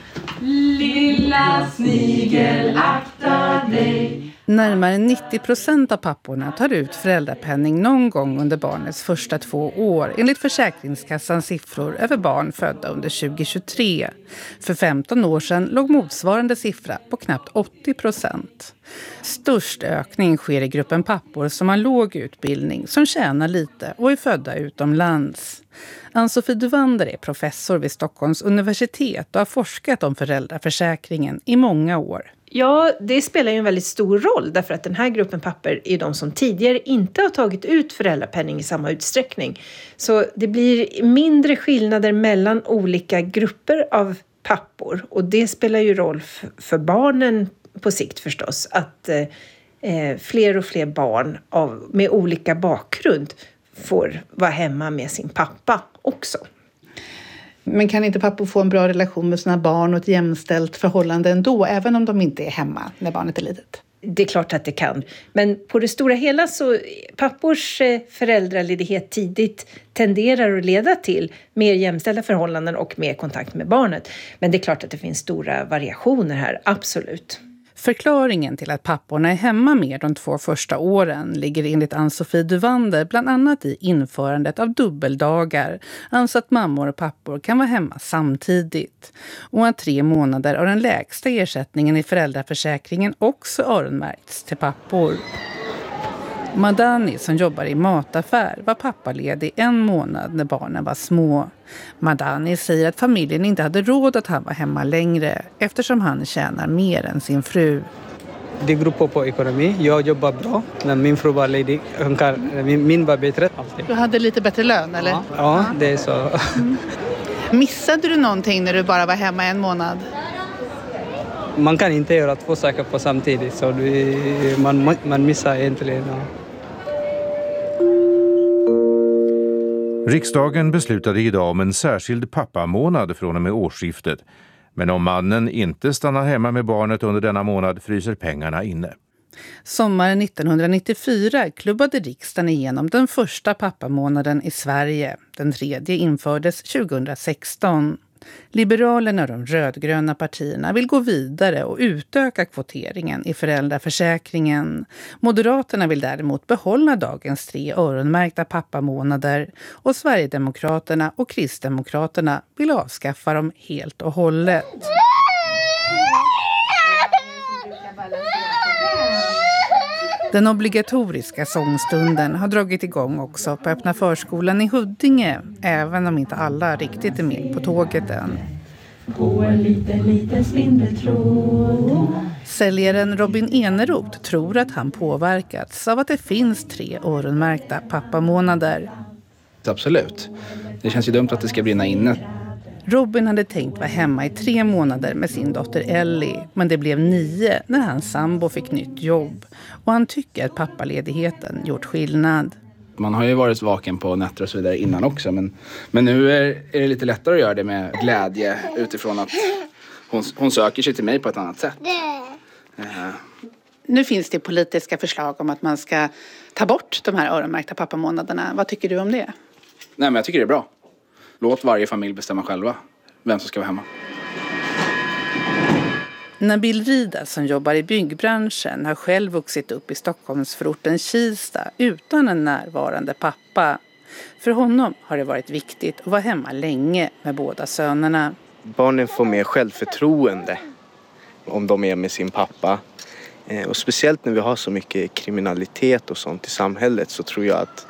Lilla snigel, akta dig. Närmare nittio procent av papporna tar ut föräldrapenning någon gång under barnets första två år enligt Försäkringskassans siffror över barn födda under tjugohundratjugotre. För femton år sedan låg motsvarande siffra på knappt åttio procent. Störst ökning sker i gruppen pappor som har låg utbildning, som tjänar lite och är födda utomlands. Ann-Sofie Duvander är professor vid Stockholms universitet och har forskat om föräldraförsäkringen i många år. Ja, det spelar ju en väldigt stor roll därför att den här gruppen papper är de som tidigare inte har tagit ut föräldrapenning i samma utsträckning. Så det blir mindre skillnader mellan olika grupper av pappor och det spelar ju roll f- för barnen på sikt förstås. Att eh, fler och fler barn av, med olika bakgrund får vara hemma med sin pappa också. Men kan inte pappor få en bra relation med sina barn och ett jämställt förhållande ändå, även om de inte är hemma när barnet är litet? Det är klart att det kan. Men på det stora hela så pappors föräldraledighet tidigt tenderar att leda till mer jämställda förhållanden och mer kontakt med barnet. Men det är klart att det finns stora variationer här, absolut. Förklaringen till att papporna är hemma mer de två första åren ligger enligt Ann-Sofie Duvander bland annat i införandet av dubbeldagar, alltså att mammor och pappor kan vara hemma samtidigt. Och att tre månader av den lägsta ersättningen i föräldraförsäkringen också öronmärkts till pappor. Madani som jobbar i mataffär var pappaledig en månad när barnen var små. Madani säger att familjen inte hade råd att han var hemma längre eftersom han tjänar mer än sin fru. Det beror på, på ekonomi. Jag jobbar bra, men min fru var ledig. Min, min var bättre. Alltid. Du hade lite bättre lön, eller? Ja, ja det är så. Mm. Missade du någonting när du bara var hemma en månad? Man kan inte göra två saker på samtidigt, så du, man, man missar egentligen. Ja. Riksdagen beslutade idag om en särskild pappamånad från och med årsskiftet. Men om mannen inte stannar hemma med barnet under denna månad fryser pengarna inne. Sommaren nittonhundranittiofyra klubbade riksdagen igenom den första pappamånaden i Sverige. Den tredje infördes tjugohundrasexton. Liberalerna och de rödgröna partierna vill gå vidare och utöka kvoteringen i föräldraförsäkringen. Moderaterna vill däremot behålla dagens tre öronmärkta pappamånader och Sverigedemokraterna och Kristdemokraterna vill avskaffa dem helt och hållet. Den obligatoriska sångstunden har dragit igång också på öppna förskolan i Huddinge, även om inte alla riktigt är med på tåget än. På en liten, liten spindeltråd. Säljaren Robin Eneroth tror att han påverkats av att det finns tre öronmärkta pappamånader. Absolut. Det känns ju dumt att det ska brinna inne. Robin hade tänkt vara hemma i tre månader med sin dotter Ellie, men det blev nio när hans sambo fick nytt jobb. Och han tycker att pappaledigheten gjort skillnad. Man har ju varit vaken på nätter och så vidare innan också, men, men nu är, är det lite lättare att göra det med glädje utifrån att hon, hon söker sig till mig på ett annat sätt. Uh. Nu finns det politiska förslag om att man ska ta bort de här öronmärkta pappamånaderna. Vad tycker du om det? Nej, men jag tycker det är bra. Låt varje familj bestämma själva vem som ska vara hemma. Nabil Rida som jobbar i byggbranschen har själv vuxit upp i Stockholmsförorten Kista utan en närvarande pappa. För honom har det varit viktigt att vara hemma länge med båda sönerna. Barnen får mer självförtroende om de är med sin pappa. Och speciellt när vi har så mycket kriminalitet och sånt i samhället så tror jag att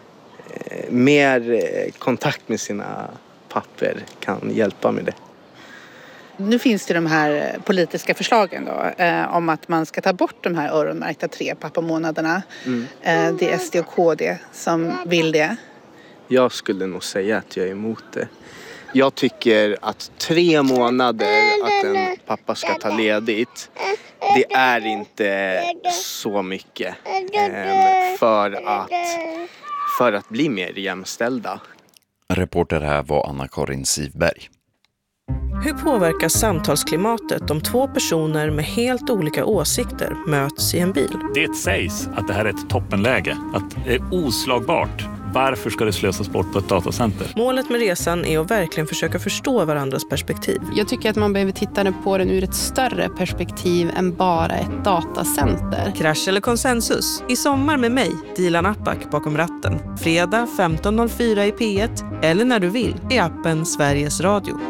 mer kontakt med sina papper kan hjälpa med det. Nu finns det de här politiska förslagen då, eh, om att man ska ta bort de här öronmärkta tre pappamånaderna. Mm. Eh, det är S D och K D som vill det. Jag skulle nog säga att jag är emot det. Jag tycker att tre månader att en pappa ska ta ledigt, det är inte så mycket eh, för att för att bli mer jämställda. Reporter här var Anna-Karin Sivberg. Hur påverkas samtalsklimatet om två personer med helt olika åsikter möts i en bil? Det sägs att det här är ett toppenläge, att det är oslagbart. Varför ska det slösas bort på ett datacenter? Målet med resan är att verkligen försöka förstå varandras perspektiv. Jag tycker att man behöver titta på den ur ett större perspektiv än bara ett datacenter. Krasch eller konsensus? I sommar med mig, Dilan Apak bakom ratten. Fredag femton noll fyra i P ett eller när du vill i appen Sveriges Radio.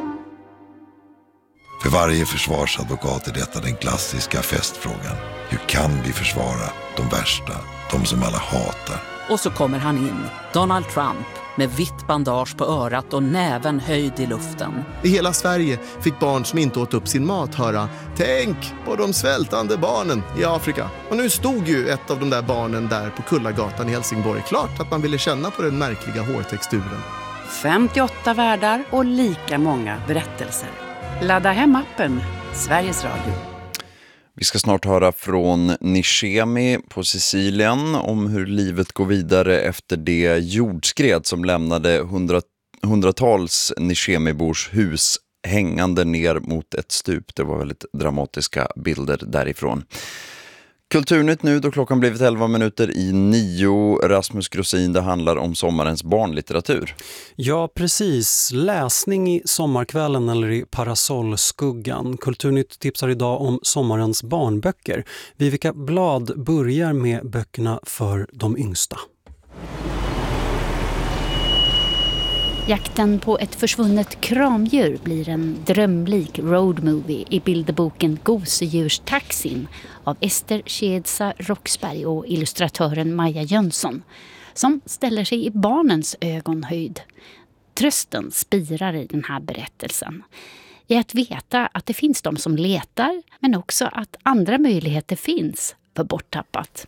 För varje försvarsadvokat är detta den klassiska festfrågan. Hur kan vi försvara de värsta, de som alla hatar? Och så kommer han in, Donald Trump, med vitt bandage på örat och näven höjd i luften. I hela Sverige fick barn som inte åt upp sin mat höra: tänk på de svältande barnen i Afrika. Och nu stod ju ett av de där barnen där på Kullagatan i Helsingborg. Klart att man ville känna på den märkliga hårtexturen. femtioåtta världar och lika många berättelser. Ladda hem appen, Sveriges Radio. Vi ska snart höra från Nishemi på Sicilien om hur livet går vidare efter det jordskred som lämnade hundra, hundratals Nishemi-bors hus hängande ner mot ett stup. Det var väldigt dramatiska bilder därifrån. Kulturnytt nu då klockan blivit elva minuter i nio. Rasmus Grossin, det handlar om sommarens barnlitteratur. Ja, precis. Läsning i sommarkvällen eller i parasollskuggan. Kulturnytt tipsar idag om sommarens barnböcker. Vivica Blad börjar med böckerna för de yngsta. Jakten på ett försvunnet kramdjur blir en drömlik roadmovie i bilderboken Gosedjurstaxin av Ester Kedsa Roxberg och illustratören Maja Jönsson, som ställer sig i barnens ögonhöjd. Trösten spirar i den här berättelsen. I att veta att det finns de som letar, men också att andra möjligheter finns för borttappat.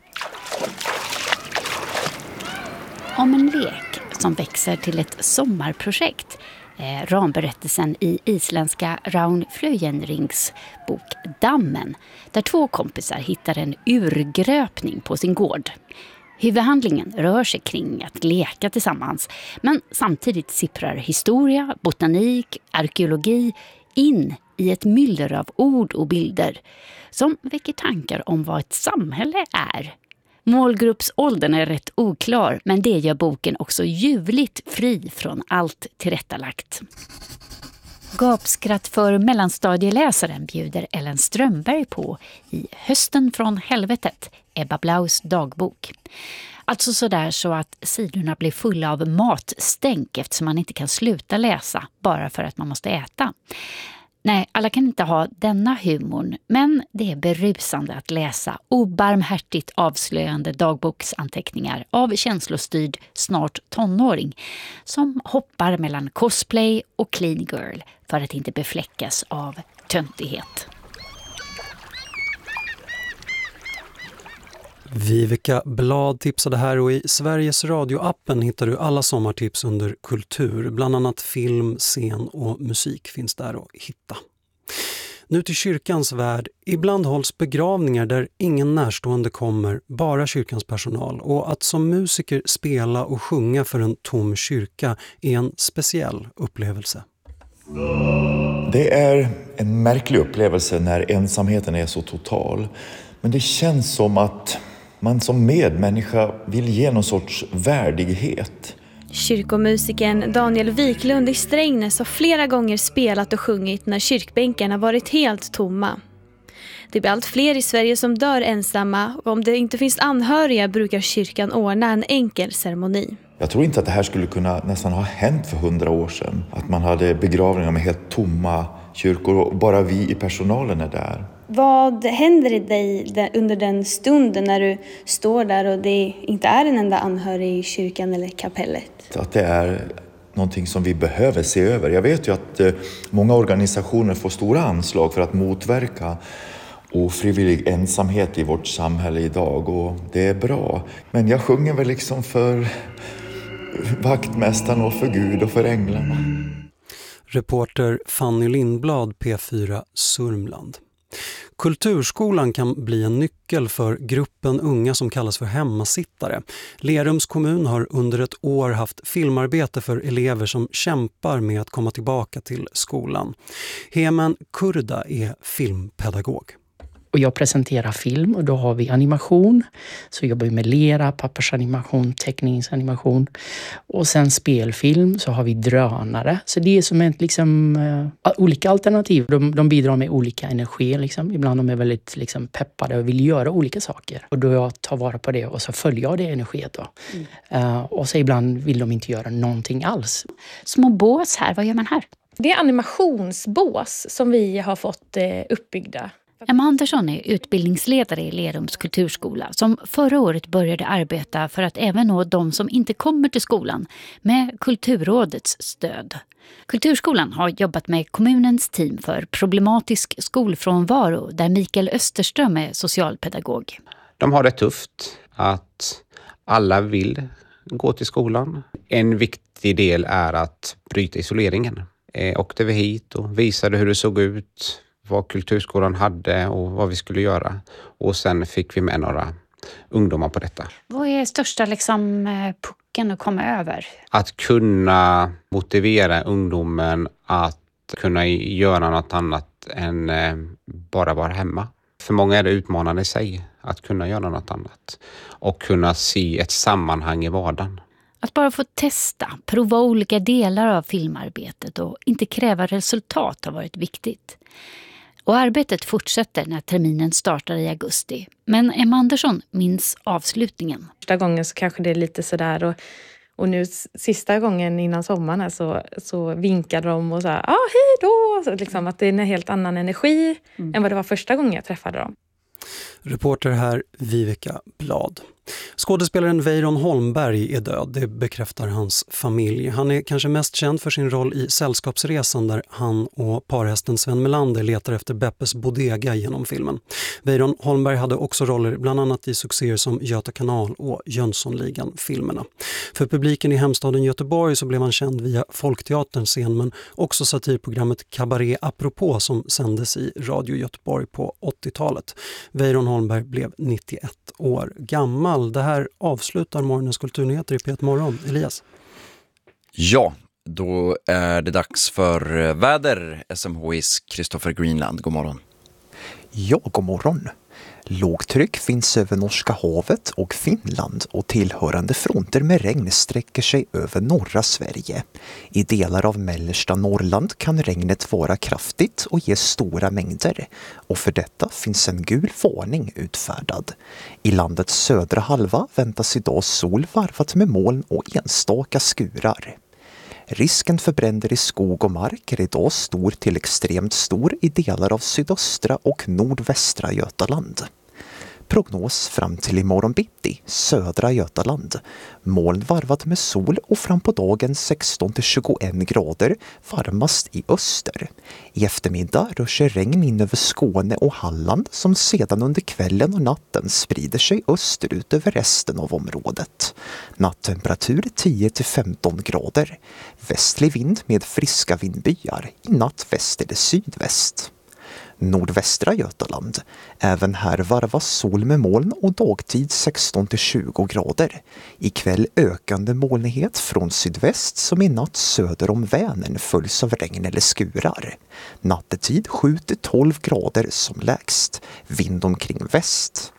Om en lek som växer till ett sommarprojekt. Eh, ramberättelsen i isländska Raun Flöjenrings bok Dammen, där två kompisar hittar en urgröpning på sin gård. Huvudhandlingen rör sig kring att leka tillsammans, men samtidigt sipprar historia, botanik, arkeologi in i ett myller av ord och bilder som väcker tankar om vad ett samhälle är. Målgruppsåldern är rätt oklar, men det gör boken också ljuvligt fri från allt tillrättalagt. Gapskratt för mellanstadieläsaren bjuder Ellen Strömberg på i Hösten från helvetet, Ebba Blaus dagbok. Alltså sådär så att sidorna blir fulla av matstänk eftersom man inte kan sluta läsa bara för att man måste äta. Nej, alla kan inte ha denna humorn, men det är berusande att läsa obarmhärtigt avslöjande dagboksanteckningar av känslostyrd snart tonåring som hoppar mellan cosplay och clean girl för att inte befläckas av töntighet. Viveka Blad tipsade här och i Sveriges Radio-appen hittar du alla sommartips under kultur. Bland annat film, scen och musik finns där att hitta. Nu till kyrkans värld. Ibland hålls begravningar där ingen närstående kommer, bara kyrkans personal. Och att som musiker spela och sjunga för en tom kyrka är en speciell upplevelse. Det är en märklig upplevelse när ensamheten är så total. Men det känns som att man som medmänniska vill ge någon sorts värdighet. Kyrkomusikern Daniel Wiklund i Strängnäs har flera gånger spelat och sjungit när kyrkbänkarna varit helt tomma. Det blir allt fler i Sverige som dör ensamma och om det inte finns anhöriga brukar kyrkan ordna en enkel ceremoni. Jag tror inte att det här skulle kunna nästan ha hänt för hundra år sedan. Att man hade begravningar med helt tomma kyrkor och bara vi i personalen är där. Vad händer i dig under den stunden när du står där och det inte är en enda anhörig i kyrkan eller kapellet? Att det är någonting som vi behöver se över. Jag vet ju att många organisationer får stora anslag för att motverka ofrivillig ensamhet i vårt samhälle idag och det är bra. Men jag sjunger väl liksom för vaktmästaren och för Gud och för änglarna. Reporter Fanny Lindblad, P fyra Sörmland. Kulturskolan kan bli en nyckel för gruppen unga som kallas för hemmasittare. Lerums kommun har under ett år haft filmarbete för elever som kämpar med att komma tillbaka till skolan. Heman Kurda är filmpedagog. Och jag presenterar film och då har vi animation. Så jag jobbar med lera, pappersanimation, teckningsanimation. Och sen spelfilm så har vi drönare. Så det är som ett liksom, uh, olika alternativ. De, de bidrar med olika energi. Liksom. Ibland de är väldigt liksom, peppade och vill göra olika saker. Och då jag tar vara på det och så följer jag det energiet då. Mm. Uh, och så ibland vill de inte göra någonting alls. Små bås här, vad gör man här? Det är animationsbås som vi har fått uh, uppbyggda. Emma Andersson är utbildningsledare i Lerums kulturskola som förra året började arbeta för att även nå de som inte kommer till skolan med Kulturrådets stöd. Kulturskolan har jobbat med kommunens team för problematisk skolfrånvaro där Mikael Österström är socialpedagog. De har det tufft att alla vill gå till skolan. En viktig del är att bryta isoleringen. Eh, åkte vi hit och visade hur det såg ut, vad kulturskolan hade och vad vi skulle göra. Och sen fick vi med några ungdomar på detta. Vad är största liksom, pucken att komma över? Att kunna motivera ungdomen att kunna göra något annat än bara vara hemma. För många är det utmanande i sig att kunna göra något annat. Och kunna se ett sammanhang i vardagen. Att bara få testa, prova olika delar av filmarbetet och inte kräva resultat har varit viktigt. Och arbetet fortsätter när terminen startar i augusti. Men Emma Andersson minns avslutningen. Första gången så kanske det är lite sådär och, och nu sista gången innan sommaren så, så vinkade de och sa ja ah, hej då. Så liksom att det är en helt annan energi mm. än vad det var första gången jag träffade dem. Reporter här Viveka Blad. Skådespelaren Weiron Holmberg är död, det bekräftar hans familj. Han är kanske mest känd för sin roll i Sällskapsresan där han och parhästen Sven Melander letar efter Beppes bodega genom filmen. Weiron Holmberg hade också roller bland annat i succéer som Göta kanal och Jönssonligan-filmerna. För publiken i hemstaden Göteborg så blev han känd via Folkteaterns scen men också satirprogrammet Cabaret Apropå som sändes i Radio Göteborg på åttiotalet. Weiron Holmberg blev nittioett år gammal mall. Det här avslutar morgonens kulturnyheter i P ett Morgon. Elias? Ja, då är det dags för väder. S M H I:s Christopher Greenland. God morgon. Ja, god morgon. Lågtryck finns över Norska havet och Finland och tillhörande fronter med regn sträcker sig över norra Sverige. I delar av mellersta Norrland kan regnet vara kraftigt och ge stora mängder, och för detta finns en gul varning utfärdad. I landets södra halva väntas idag sol varvat med moln och enstaka skurar. Risken för bränder i skog och mark är idag stor till extremt stor i delar av sydöstra och nordvästra Götaland. Prognos fram till imorgon bitti, södra Götaland. Moln varvat med sol och fram på dagen sexton till tjugoen grader, varmast i öster. I eftermiddag rör sig regn in över Skåne och Halland som sedan under kvällen och natten sprider sig österut över resten av området. Nattemperatur tio till femton grader. Västlig vind med friska vindbyar, i natt väst eller sydväst. Nordvästra Götaland. Även här varvas sol med moln och dagtid sexton till tjugo grader. Ikväll ökande molnighet från sydväst som i natt söder om Vänern följs av regn eller skurar. Nattetid sju till tolv grader som lägst. Vind omkring väst.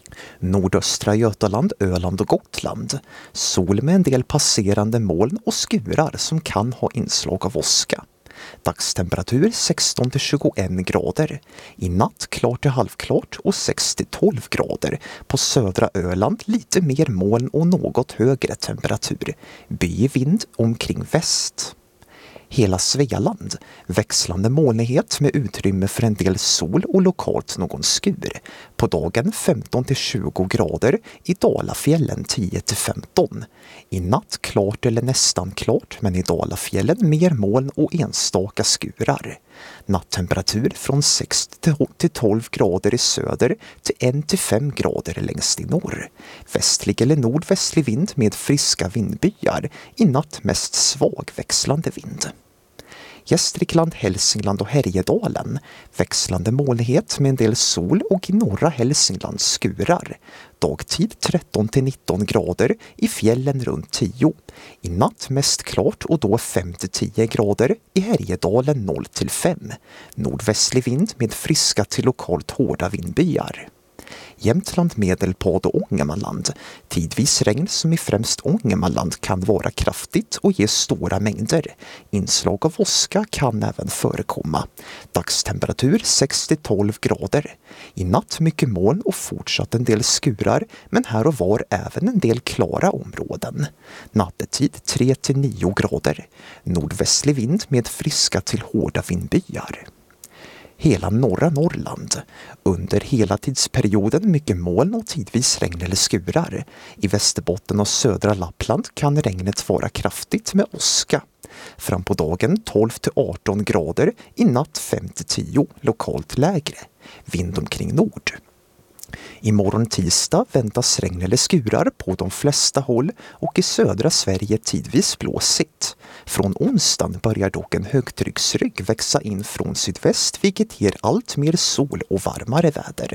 Nordöstra Götaland, Öland och Gotland. Sol med en del passerande moln och skurar som kan ha inslag av åska. Dagstemperatur sexton till tjugoen grader. I natt klart till halvklart och sex till tolv grader. På södra Öland lite mer moln och något högre temperatur. Byig vind omkring väst. Hela Svealand. Växlande molnighet med utrymme för en del sol och lokalt någon skur. På dagen femton till tjugo grader, i Dalafjällen tio till femton. I natt klart eller nästan klart, men i Dalafjällen mer moln och enstaka skurar. Nattemperatur från sex till tolv grader i söder till ett till fem grader längst i norr. Västlig eller nordvästlig vind med friska vindbyar, i natt mest svag växlande vind. Gästrikland, Hälsingland och Härjedalen. Växlande molnighet med en del sol och i norra Hälsingland skurar. Dagtid tretton till nitton grader, i fjällen runt tio. I natt mest klart och då fem till tio grader, i Härjedalen noll till fem. Nordvästlig vind med friska till lokalt hårda vindbyar. Jämtland, Medelpad och Ångermanland. Tidvis regn som i främst Ångermanland kan vara kraftigt och ge stora mängder. Inslag av åska kan även förekomma. Dagstemperatur sex till tolv grader. I natt mycket moln och fortsatt en del skurar, men här och var även en del klara områden. Nattetid tre till nio grader. Nordvästlig vind med friska till hårda vindbyar. Hela norra Norrland. Under hela tidsperioden mycket moln och tidvis regn eller skurar. I Västerbotten och södra Lappland kan regnet vara kraftigt med åska. Fram på dagen tolv till arton grader, i natt fem till tio, lokalt lägre. Vind omkring nord. Imorgon tisdag väntas regn eller skurar på de flesta håll och i södra Sverige tidvis blåsigt. Från onsdagen börjar dock en högtrycksrygg växa in från sydväst, vilket ger allt mer sol och varmare väder.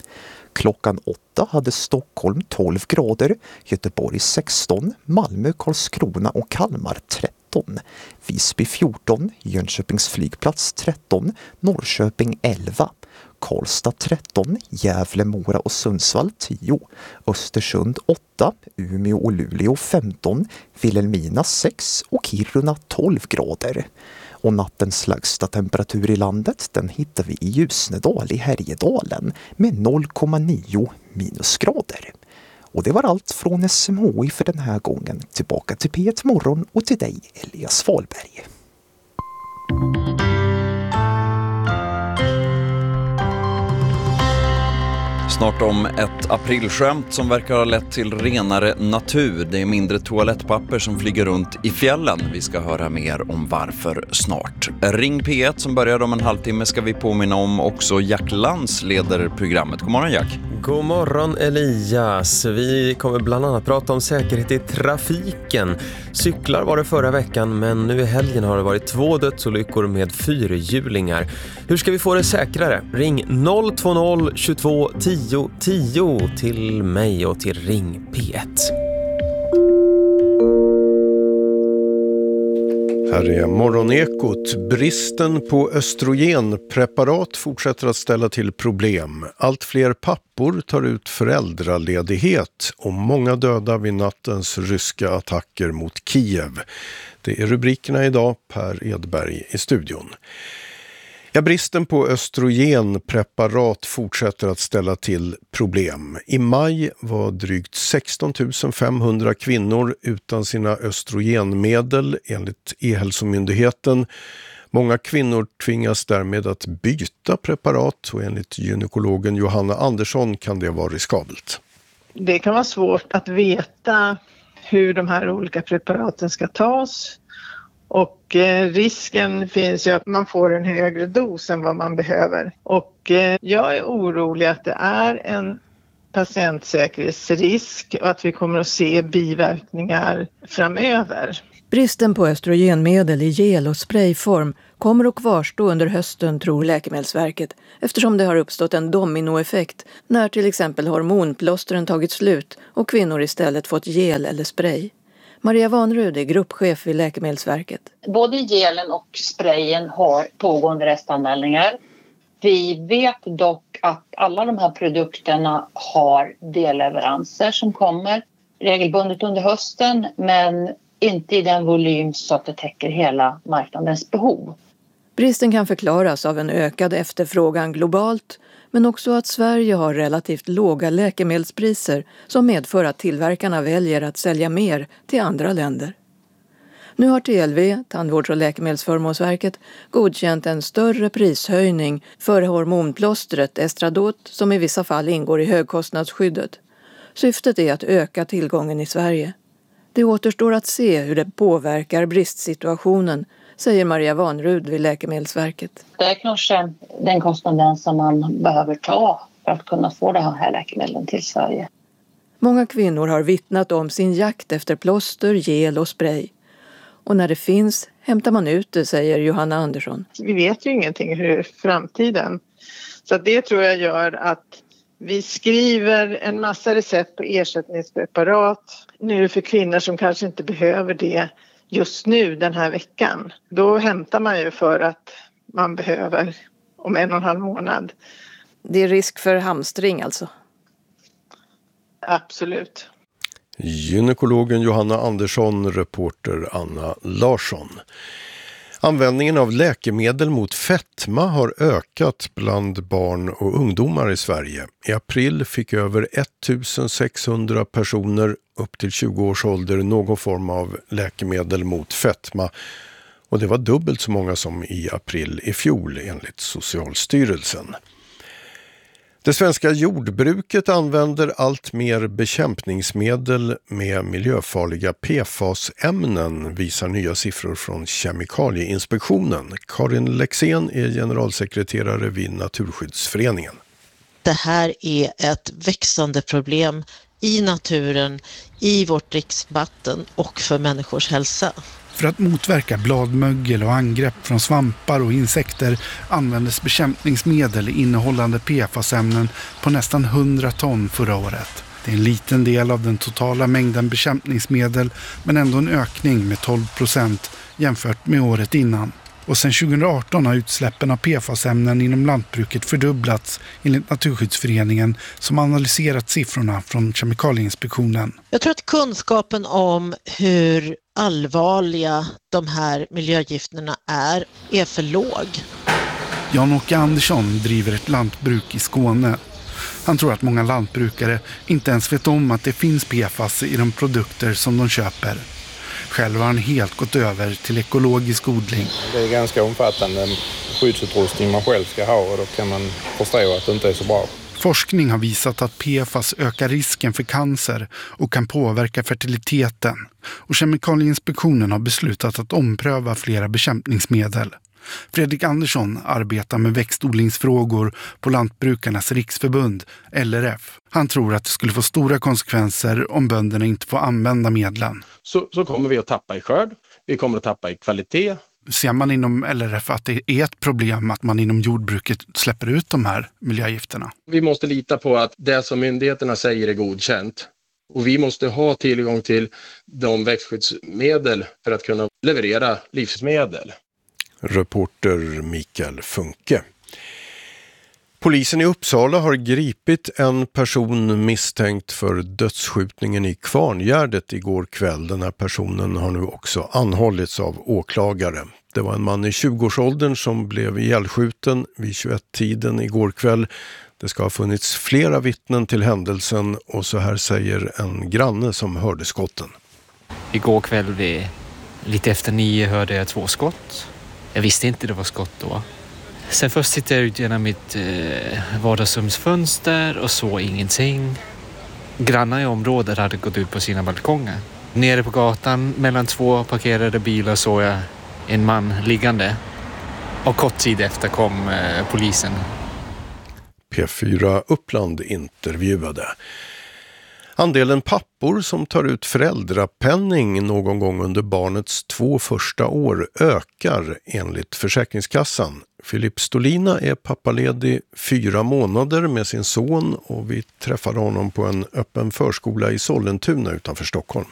Klockan åtta hade Stockholm tolv grader, Göteborg sexton, Malmö, Karlskrona och Kalmar tretton, Visby fjorton, Jönköpings flygplats tretton, Norrköping elva, Karlstad tretton, Gävle, Mora och Sundsvall tio, Östersund åtta, Umeå och Luleå femton, Vilhelmina sex och Kiruna tolv grader. Och nattens lägsta temperatur i landet, den hittar vi i Ljusnedal i Härjedalen med noll komma nio minusgrader. Och det var allt från S M H I för den här gången. Tillbaka till P ett Morgon och till dig, Elias Fahlberg. Snart om ett aprilskämt som verkar ha lett till renare natur. Det är mindre toalettpapper som flyger runt i fjällen. Vi ska höra mer om varför snart. Ring P ett som börjar om en halvtimme ska vi påminna om också. Jack Lantz leder programmet. God morgon Jack. God morgon Elias. Vi kommer bland annat prata om säkerhet i trafiken. Cyklar var det förra veckan, men nu i helgen har det varit två dödsolyckor med fyrhjulingar. Hur ska vi få det säkrare? Ring noll två noll tjugotvå tio tio till mig och till Ring P ett. Här är Morgonekot. Bristen på östrogenpreparat fortsätter att ställa till problem. Allt fler pappor tar ut föräldraledighet och många döda vid nattens ryska attacker mot Kiev. Det är rubrikerna idag. Per Edberg i studion. Ja, bristen på östrogenpreparat fortsätter att ställa till problem. I maj var drygt sexton tusen femhundra kvinnor utan sina östrogenmedel enligt E-hälsomyndigheten. Många kvinnor tvingas därmed att byta preparat och enligt gynekologen Johanna Andersson kan det vara riskabelt. Det kan vara svårt att veta hur de här olika preparaten ska tas. Och eh, risken finns ju att man får en högre dos än vad man behöver. Och eh, jag är orolig att det är en patientsäkerhetsrisk och att vi kommer att se biverkningar framöver. Bristen på östrogenmedel i gel- och sprayform kommer att kvarstå under hösten, tror Läkemedelsverket, eftersom det har uppstått en dominoeffekt när till exempel hormonplåstren tagit slut och kvinnor istället fått gel eller spray. Maria Vanrud är gruppchef vid Läkemedelsverket. Både gelen och sprayen har pågående restanmälningar. Vi vet dock att alla de här produkterna har delleveranser som kommer regelbundet under hösten, men inte i den volym så att det täcker hela marknadens behov. Bristen kan förklaras av en ökad efterfrågan globalt, men också att Sverige har relativt låga läkemedelspriser som medför att tillverkarna väljer att sälja mer till andra länder. Nu har T L V, Tandvårds- och läkemedelsförmånsverket, godkänt en större prishöjning för hormonplåstret Estradot som i vissa fall ingår i högkostnadsskyddet. Syftet är att öka tillgången i Sverige. Det återstår att se hur det påverkar bristsituationen, säger Maria Vanrud vid Läkemedelsverket. Det är kanske den kostnaden som man behöver ta för att kunna få det här läkemedlen till Sverige. Många kvinnor har vittnat om sin jakt efter plåster, gel och spray. Och när det finns hämtar man ut det, säger Johanna Andersson. Vi vet ju ingenting hur framtiden. Så det tror jag gör att vi skriver en massa recept på ersättningspreparat nu för kvinnor som kanske inte behöver det just nu den här veckan. Då hämtar man ju för att man behöver om en och en halv månad. Det är risk för hamstring alltså? Absolut. Gynekologen Johanna Andersson, reporter Anna Larsson. Användningen av läkemedel mot fetma har ökat bland barn och ungdomar i Sverige. I april fick över ettusensexhundra personer upp till tjugo års ålder någon form av läkemedel mot fetma. Och det var dubbelt så många som i april i fjol enligt Socialstyrelsen. Det svenska jordbruket använder allt mer bekämpningsmedel med miljöfarliga P F A S-ämnen, visar nya siffror från Kemikalieinspektionen. Karin Lexén är generalsekreterare vid Naturskyddsföreningen. Det här är ett växande problem i naturen, i vårt dricksvatten och för människors hälsa. För att motverka bladmögel och angrepp från svampar och insekter användes bekämpningsmedel innehållande P F A S-ämnen på nästan hundra ton förra året. Det är en liten del av den totala mängden bekämpningsmedel, men ändå en ökning med tolv procent jämfört med året innan. Och sedan tjugohundraarton har utsläppen av P F A S-ämnen inom lantbruket fördubblats enligt Naturskyddsföreningen som analyserat siffrorna från Kemikalieinspektionen. Jag tror att kunskapen om hur allvarliga de här miljögifterna är, är för låg. Jan-Åke Andersson driver ett lantbruk i Skåne. Han tror att många lantbrukare inte ens vet om att det finns P F A S i de produkter som de köper. Själv har han helt gått över till ekologisk odling. Det är ganska omfattande skyddsutrustning man själv ska ha och då kan man förstå att det inte är så bra. Forskning har visat att P F A S ökar risken för cancer och kan påverka fertiliteten. Och Kemikalieinspektionen har beslutat att ompröva flera bekämpningsmedel. Fredrik Andersson arbetar med växtodlingsfrågor på Lantbrukarnas riksförbund, L R F. Han tror att det skulle få stora konsekvenser om bönderna inte får använda medlen. Så, så kommer vi att tappa i skörd, vi kommer att tappa i kvalitet. Ser man inom L R F att det är ett problem att man inom jordbruket släpper ut de här miljögifterna? Vi måste lita på att det som myndigheterna säger är godkänt. Och vi måste ha tillgång till de växtskyddsmedel för att kunna leverera livsmedel. Reporter Mikael Funke. Polisen i Uppsala har gripit en person misstänkt för dödsskjutningen i Kvarngärdet igår kväll. Den här personen har nu också anhållits av åklagare. Det var en man i tjugoårsåldern som blev ihjälskjuten vid tjugoett-tiden igår kväll. Det ska ha funnits flera vittnen till händelsen och så här säger en granne som hörde skotten. Igår kväll vid lite efter nio hörde jag två skott. Jag visste inte det var skott då. Sen först tittade jag ut genom mitt eh, vardagsrumsfönster och såg ingenting. Grannar i området hade gått ut på sina balkonger. Nere på gatan mellan två parkerade bilar såg jag en man liggande. Och kort tid efter kom eh, polisen. P fyra Uppland intervjuade. Andelen pappor som tar ut föräldrapenning någon gång under barnets två första år ökar enligt Försäkringskassan. Filip Stolina är pappaledig fyra månader med sin son och vi träffade honom på en öppen förskola i Sollentuna utanför Stockholm.